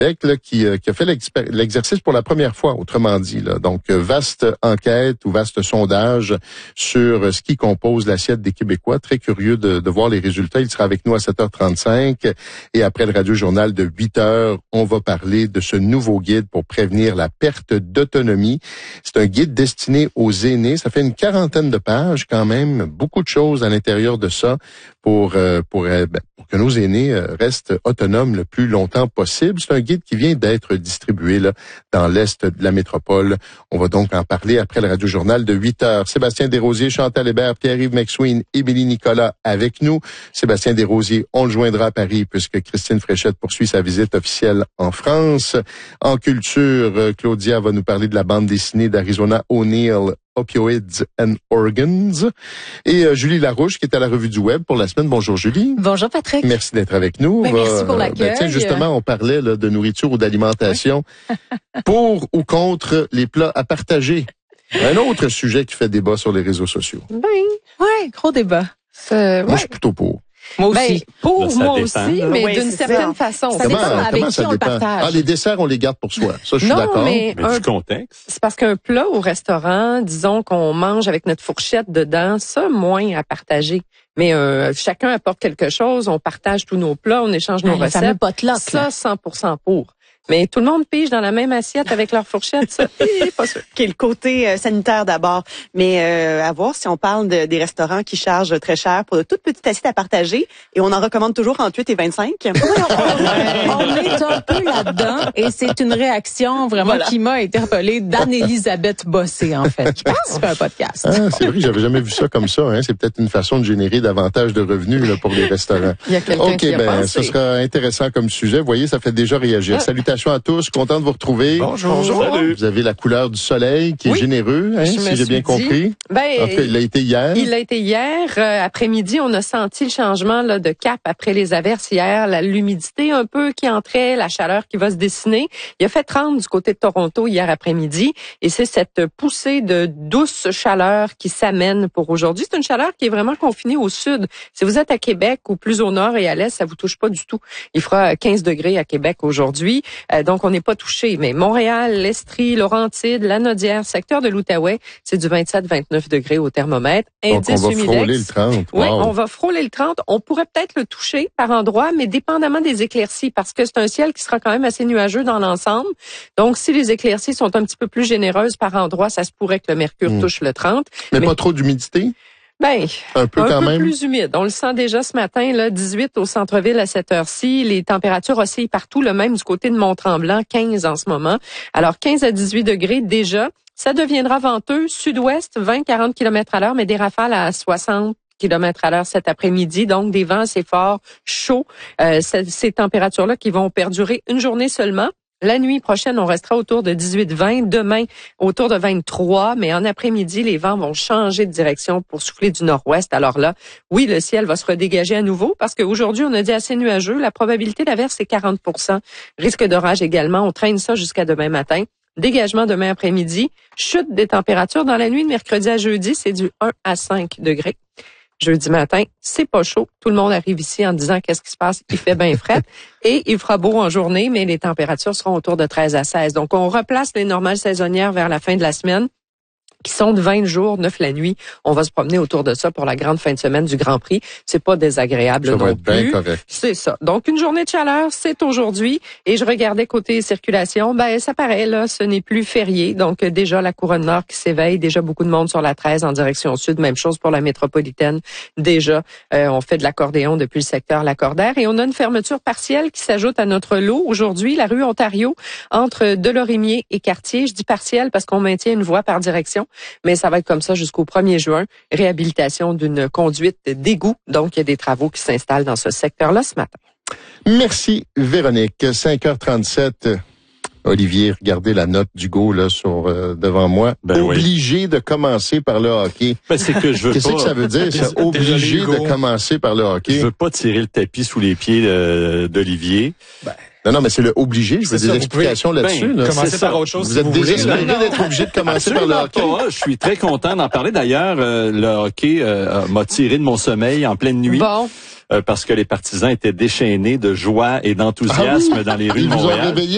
Là, qui a fait l'exercice pour la première fois, autrement dit. Là. Donc, vaste enquête ou vaste sondage sur ce qui compose l'assiette des Québécois. Très curieux de voir les résultats. Il sera avec nous à 7h35. Et après le radio-journal de 8h, on va parler de ce nouveau guide pour prévenir la perte d'autonomie. C'est un guide destiné aux aînés. Ça fait une 40aine de pages quand même. Beaucoup de choses à l'intérieur de ça pour que nos aînés restent autonomes le plus longtemps possible. C'est un guide qui vient d'être distribué là dans l'est de la métropole. On va donc en parler après le radio-journal de 8h. Sébastien Desrosiers, Chantal Hébert, Pierre-Yves McSween, Émilie Nicolas avec nous. Sébastien Desrosiers, on le joindra à Paris puisque Christine Fréchette poursuit sa visite officielle en France. En culture, Claudia va nous parler de la bande dessinée d'Arizona O'Neill, Opioids and Organs. Et Julie Larouche, qui est à la Revue du Web pour la semaine. Bonjour Julie. Bonjour Patrick. Merci d'être avec nous. Merci pour l'accueil. Tiens, justement, on parlait là, de nourriture ou d'alimentation. Pour ou contre les plats à partager. Un autre sujet qui fait débat sur les réseaux sociaux. Ouais, gros débat. Moi, je suis plutôt pour. Moi aussi. Moi aussi, mais d'une certaine façon. Ça dépend avec qui on le partage. Ah, les desserts, on les garde pour soi. Ça, je suis d'accord. Mais du contexte. C'est parce qu'un plat au restaurant, disons qu'on mange avec notre fourchette dedans, ça, moins à partager. Mais chacun apporte quelque chose, on partage tous nos plats, on échange nos recettes. Fameux potluck, ça, 100% pour. Mais tout le monde pige dans la même assiette avec leur fourchette, ça, pas sûr. Qui est le côté sanitaire d'abord. Mais à voir si on parle des restaurants qui chargent très cher pour de toutes petites assiettes à partager, et on en recommande toujours entre 8 et 25. On est un peu là-dedans, et c'est une réaction vraiment qui m'a interpellée d'Anne-Élisabeth Bossé, en fait, qui participe à un podcast. Ah, c'est vrai que j'avais jamais vu ça comme ça. Hein. C'est peut-être une façon de générer davantage de revenus là, pour les restaurants. Il y a quelqu'un qui a pensé. Ce sera intéressant comme sujet. Vous voyez, ça fait déjà réagir. Salutations à tous, content de vous retrouver. Bonjour. Salut. Vous avez la couleur du soleil qui est généreux, hein, si j'ai bien compris. En tout cas, il l'a été hier. Il l'a été hier. Après-midi, on a senti le changement là, de cap après les averses hier, l'humidité un peu qui entrait, la chaleur qui va se dessiner. Il a fait 30 du côté de Toronto hier après-midi et c'est cette poussée de douce chaleur qui s'amène pour aujourd'hui. C'est une chaleur qui est vraiment confinée au sud. Si vous êtes à Québec ou plus au nord et à l'est, ça vous touche pas du tout. Il fera 15 degrés à Québec aujourd'hui. Donc, on n'est pas touché. Mais Montréal, l'Estrie, Laurentides, Lanaudière, secteur de l'Outaouais, c'est du 27-29 degrés au thermomètre. Donc, on va frôler le 30. Wow. Oui, on va frôler le 30. On pourrait peut-être le toucher par endroits, mais dépendamment des éclaircies, parce que c'est un ciel qui sera quand même assez nuageux dans l'ensemble. Donc, si les éclaircies sont un petit peu plus généreuses par endroits, ça se pourrait que le mercure touche le 30. Mais pas trop d'humidité? Un peu même. Plus humide. On le sent déjà ce matin, là, 18 au centre-ville à cette heure-ci. Les températures oscillent partout, le même du côté de Mont-Tremblant, 15 en ce moment. Alors, 15 à 18 degrés déjà. Ça deviendra venteux. Sud-ouest, 20-40 km à l'heure, mais des rafales à 60 km à l'heure cet après-midi. Donc, des vents assez forts, chauds. Ces températures-là qui vont perdurer une journée seulement. La nuit prochaine, on restera autour de 18-20. Demain, autour de 23. Mais en après-midi, les vents vont changer de direction pour souffler du nord-ouest. Alors là, oui, le ciel va se redégager à nouveau parce qu'aujourd'hui, on a dit assez nuageux. La probabilité d'averse, c'est 40%. Risque d'orage également. On traîne ça jusqu'à demain matin. Dégagement demain après-midi. Chute des températures dans la nuit de mercredi à jeudi, c'est du 1 à 5 degrés. Jeudi matin, c'est pas chaud. Tout le monde arrive ici en disant qu'est-ce qui se passe. Il fait bien frais et il fera beau en journée, mais les températures seront autour de 13 à 16. Donc, on replace les normales saisonnières vers la fin de la semaine, qui sont de 20 jours, 9 la nuit. On va se promener autour de ça pour la grande fin de semaine du Grand Prix. C'est pas désagréable ça non va être plus. Bien correct. C'est ça. Donc, une journée de chaleur, c'est aujourd'hui. Et je regardais côté circulation, ça paraît, là, ce n'est plus férié. Donc, déjà, la couronne nord qui s'éveille. Déjà, beaucoup de monde sur la 13 en direction sud. Même chose pour la métropolitaine. Déjà, on fait de l'accordéon depuis le secteur Lacordaire. Et on a une fermeture partielle qui s'ajoute à notre lot. Aujourd'hui, la rue Ontario, entre Delorimier et Cartier. Je dis partielle parce qu'on maintient une voie par direction. Mais ça va être comme ça jusqu'au 1er juin. Réhabilitation d'une conduite d'égout. Donc, il y a des travaux qui s'installent dans ce secteur-là ce matin. Merci, Véronique. 5h37. Olivier, regardez la note d'Hugo là devant moi. Obligé de commencer par le hockey. C'est que je veux Qu'est-ce que ça veut dire, ça? Obligé de commencer par le hockey. Je veux pas tirer le tapis sous les pieds d'Olivier. Non, mais c'est le obligé. Je veux des explications là-dessus. Là. Commencer par autre chose. Vous êtes désespéré d'être obligé de commencer par le hockey. Je suis très content d'en parler. D'ailleurs, le hockey m'a tiré de mon sommeil en pleine nuit. Bon. Parce que les partisans étaient déchaînés de joie et d'enthousiasme dans les rues de Montréal.